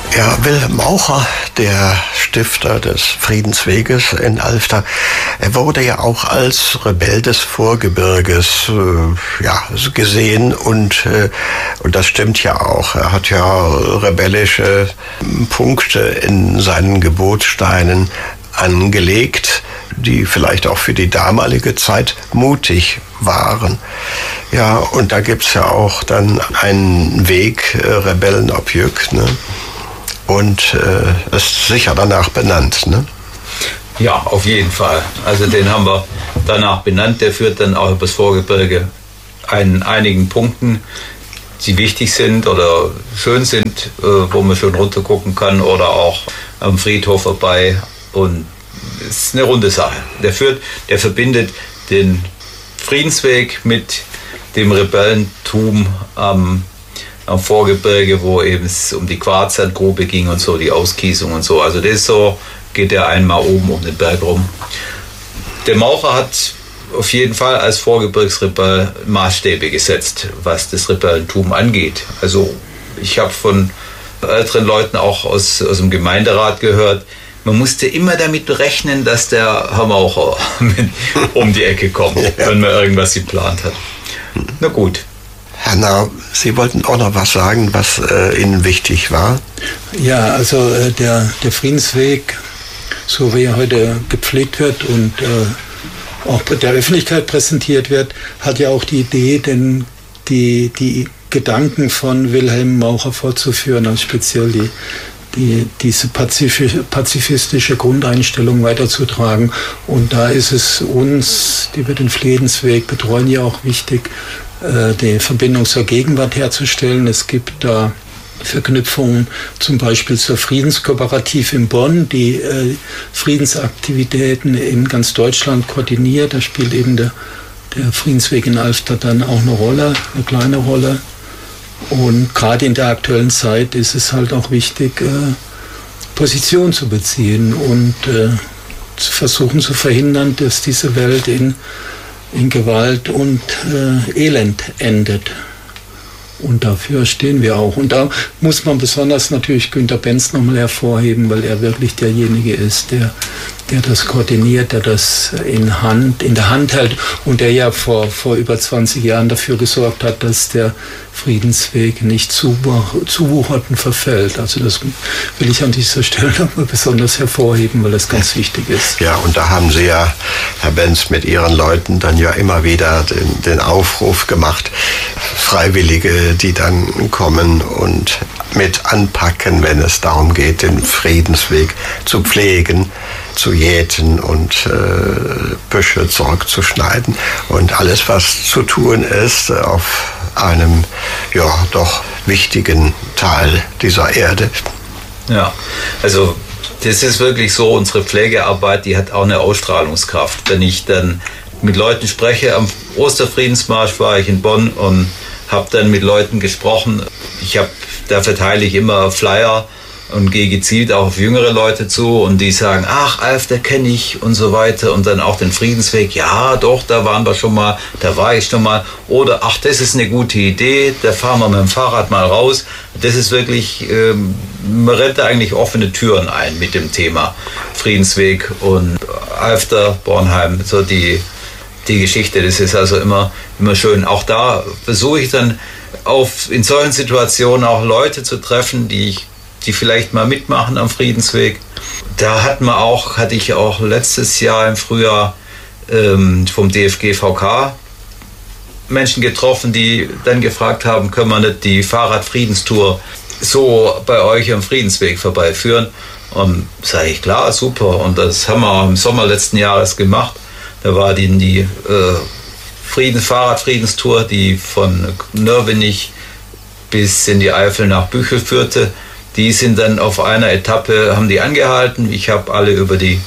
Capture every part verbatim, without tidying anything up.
Ja, Wilhelm Maucher, der Stifter des Friedensweges in Alfter, er wurde ja auch als Rebell des Vorgebirges äh, ja, gesehen und, äh, und das stimmt ja auch. Er hat ja rebellische Punkte in seinen Gebotssteinen angelegt, die vielleicht auch für die damalige Zeit mutig waren. Ja, und da gibt's ja auch dann einen Weg, äh, Rebellen ob Jück, ne? Und äh, ist sicher danach benannt, ne? Ja, auf jeden Fall. Also den haben wir danach benannt. Der führt dann auch übers Vorgebirge an einigen Punkten, die wichtig sind oder schön sind, äh, wo man schön runtergucken kann oder auch am Friedhof vorbei. Und es ist eine runde Sache. Der führt, der verbindet den Friedensweg mit dem Rebellentum am am Vorgebirge, wo eben es um die Quarzsandgrube ging und so, die Auskiesung und so. Also das ist so, geht der einmal oben um den Berg rum. Der Maucher hat auf jeden Fall als Vorgebirgsrebell Maßstäbe gesetzt, was das Rebellentum angeht. Also ich habe von älteren Leuten auch aus, aus dem Gemeinderat gehört, man musste immer damit rechnen, dass der Herr Maucher um die Ecke kommt, ja, wenn man irgendwas geplant hat. Na gut. Herr Narr, Sie wollten auch noch was sagen, was äh, Ihnen wichtig war? Ja, also äh, der, der Friedensweg, so wie er heute gepflegt wird und äh, auch der Öffentlichkeit präsentiert wird, hat ja auch die Idee, denn die, die Gedanken von Wilhelm Maucher fortzuführen, also speziell die, die, diese pazifische, pazifistische Grundeinstellung weiterzutragen. Und da ist es uns, die wir den Friedensweg betreuen, ja auch wichtig, die Verbindung zur Gegenwart herzustellen. Es gibt da Verknüpfungen zum Beispiel zur Friedenskooperative in Bonn, die äh, Friedensaktivitäten in ganz Deutschland koordiniert. Da spielt eben der, der Friedensweg in Alfter dann auch eine Rolle, eine kleine Rolle. Und gerade in der aktuellen Zeit ist es halt auch wichtig, äh, Position zu beziehen und äh, zu versuchen zu verhindern, dass diese Welt in in Gewalt und äh, Elend endet. Und dafür stehen wir auch. Und da muss man besonders natürlich Günter Benz nochmal hervorheben, weil er wirklich derjenige ist, der, der das koordiniert, der das in, Hand, in der Hand hält und der ja vor, vor über zwanzig Jahren dafür gesorgt hat, dass der Friedensweg nicht zuwucherten verfällt. Also das will ich an dieser Stelle nochmal besonders hervorheben, weil das ganz wichtig ist. Ja, und da haben Sie ja, Herr Benz, mit Ihren Leuten dann ja immer wieder den, den Aufruf gemacht, Freiwillige, die dann kommen und mit anpacken, wenn es darum geht, den Friedensweg zu pflegen, zu jäten und äh, Büsche zurückzuschneiden und alles, was zu tun ist auf einem ja doch wichtigen Teil dieser Erde. Ja, also das ist wirklich so, unsere Pflegearbeit, die hat auch eine Ausstrahlungskraft. Wenn ich dann mit Leuten spreche, am Osterfriedensmarsch war ich in Bonn und habe dann mit Leuten gesprochen. Ich habe, da verteile ich immer Flyer und gehe gezielt auch auf jüngere Leute zu und die sagen, ach, Alfter kenne ich und so weiter und dann auch den Friedensweg, ja doch, da waren wir schon mal, da war ich schon mal oder ach, das ist eine gute Idee, da fahren wir mit dem Fahrrad mal raus. Das ist wirklich, ähm, man rennt da eigentlich offene Türen ein mit dem Thema Friedensweg und Alfter, Bornheim, so die, die Geschichte, das ist also immer, immer schön. Auch da versuche ich dann auf, in solchen Situationen auch Leute zu treffen, die ich die vielleicht mal mitmachen am Friedensweg. Da hatten wir auch, hatte ich auch letztes Jahr im Frühjahr ähm, vom D F G V K Menschen getroffen, die dann gefragt haben, können wir nicht die Fahrradfriedenstour so bei euch am Friedensweg vorbeiführen? Und sage ich, klar, super. Und das haben wir auch im Sommer letzten Jahres gemacht. Da war die, die äh, Frieden, Fahrradfriedenstour, die von Nörvenich bis in die Eifel nach Büchel führte. Die sind dann auf einer Etappe, haben die angehalten. Ich habe alle über die,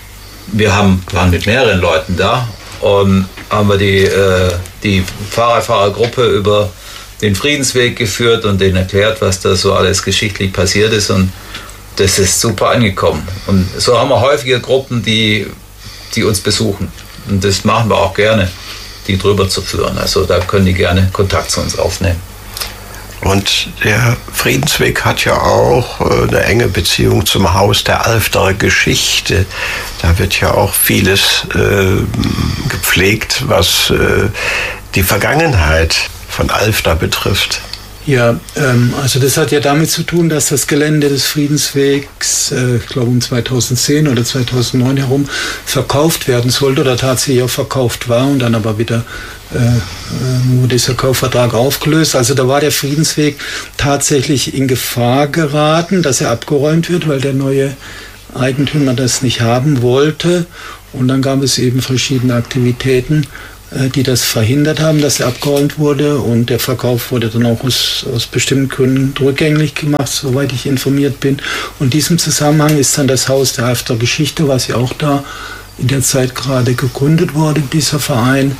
wir haben, waren mit mehreren Leuten da und haben wir die, äh, die Fahrradfahrergruppe über den Friedensweg geführt und denen erklärt, was da so alles geschichtlich passiert ist und das ist super angekommen. Und so haben wir häufige Gruppen, die, die uns besuchen und das machen wir auch gerne, die drüber zu führen. Also da können die gerne Kontakt zu uns aufnehmen. Und der Friedensweg hat ja auch eine enge Beziehung zum Haus der Alfter Geschichte. Da wird ja auch vieles äh, gepflegt, was äh, die Vergangenheit von Alfter betrifft. Ja, ähm, also das hat ja damit zu tun, dass das Gelände des Friedenswegs, äh, ich glaube um zweitausendzehn oder zweitausendneun herum, verkauft werden sollte oder tatsächlich auch verkauft war und dann aber wieder äh, wurde dieser Kaufvertrag aufgelöst. Also da war der Friedensweg tatsächlich in Gefahr geraten, dass er abgeräumt wird, weil der neue Eigentümer das nicht haben wollte. Und dann gab es eben verschiedene Aktivitäten, die das verhindert haben, dass er abgeräumt wurde, und der Verkauf wurde dann auch aus, aus bestimmten Gründen rückgängig gemacht, soweit ich informiert bin. Und in diesem Zusammenhang ist dann das Haus der Alfter Geschichte, was ja auch da in der Zeit gerade gegründet wurde, dieser Verein,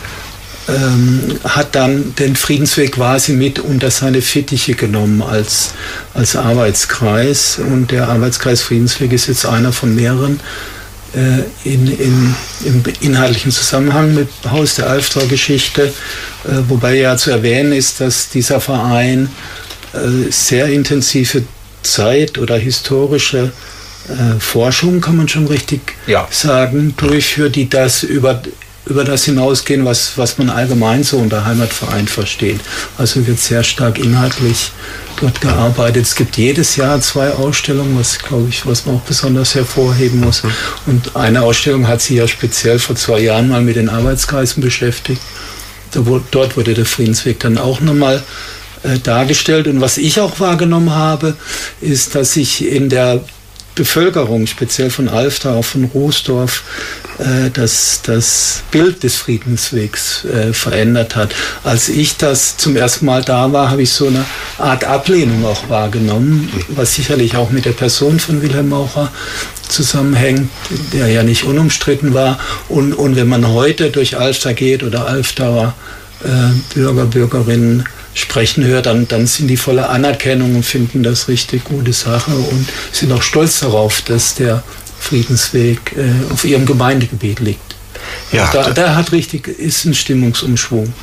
ähm, hat dann den Friedensweg quasi mit unter seine Fittiche genommen als, als Arbeitskreis. Und der Arbeitskreis Friedensweg ist jetzt einer von mehreren, In, in, im inhaltlichen Zusammenhang mit Haus der Alfter Geschichte, äh, wobei ja zu erwähnen ist, dass dieser Verein äh, sehr intensive Zeit- oder historische äh, Forschung, kann man schon richtig ja. sagen, durchführt, die das über, über das hinausgehen, was, was man allgemein so unter Heimatverein versteht. Also wird sehr stark inhaltlich dort gearbeitet. Es gibt jedes Jahr zwei Ausstellungen, was, glaube ich, was man auch besonders hervorheben muss. Und eine Ausstellung hat sich ja speziell vor zwei Jahren mal mit den Arbeitskreisen beschäftigt. Dort wurde der Friedensweg dann auch nochmal äh, dargestellt. Und was ich auch wahrgenommen habe, ist, dass sich in der Bevölkerung, speziell von Alfter, auch von Roosdorf, äh, das, das Bild des Friedenswegs äh, verändert hat. Als ich das zum ersten Mal da war, habe ich so eine Art Ablehnung auch wahrgenommen, was sicherlich auch mit der Person von Wilhelm Maucher zusammenhängt, der ja nicht unumstritten war. Und, und wenn man heute durch Alfter geht oder Alfterer äh, Bürger, Bürgerinnen sprechen hört, dann, dann sind die voller Anerkennung und finden das richtig gute Sache und sind auch stolz darauf, dass der Friedensweg äh, auf ihrem Gemeindegebiet liegt. Ja, da, da hat richtig, ist ein Stimmungsumschwung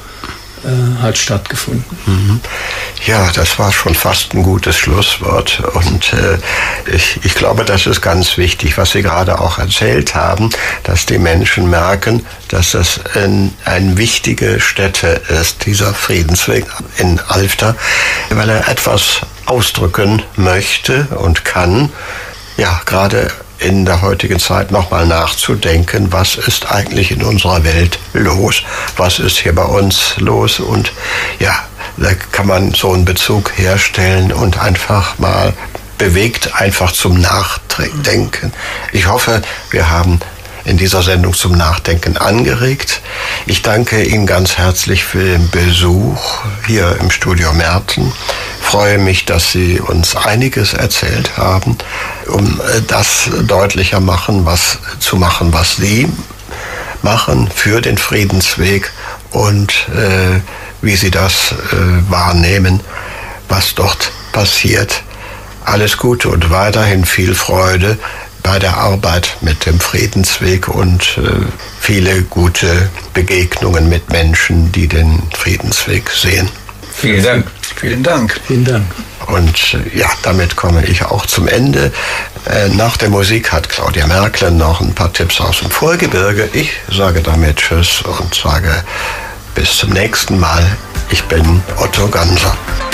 äh, halt stattgefunden. Mhm. Ja, das war schon fast ein gutes Schlusswort, und äh, ich, ich glaube, das ist ganz wichtig, was Sie gerade auch erzählt haben, dass die Menschen merken, dass das ein, eine wichtige Stätte ist, dieser Friedensweg in Alfter, weil er etwas ausdrücken möchte und kann, ja, gerade in der heutigen Zeit nochmal nachzudenken, was ist eigentlich in unserer Welt los, was ist hier bei uns los, und ja, da kann man so einen Bezug herstellen und einfach mal bewegt einfach zum Nachdenken. Ich hoffe, wir haben in dieser Sendung zum Nachdenken angeregt. Ich danke Ihnen ganz herzlich für den Besuch hier im Studio Merten. Ich freue mich, dass Sie uns einiges erzählt haben, um das deutlicher machen, was zu machen, was Sie machen für den Friedensweg und äh, wie Sie das äh, wahrnehmen, was dort passiert. Alles Gute und weiterhin viel Freude bei der Arbeit mit dem Friedensweg und äh, viele gute Begegnungen mit Menschen, die den Friedensweg sehen. Vielen Dank. Vielen Dank. Vielen Dank. Und äh, ja, damit komme ich auch zum Ende. Äh, nach der Musik hat Claudia Merkle noch ein paar Tipps aus dem Vorgebirge. Ich sage damit Tschüss und sage bis zum nächsten Mal. Ich bin Otto Ganser.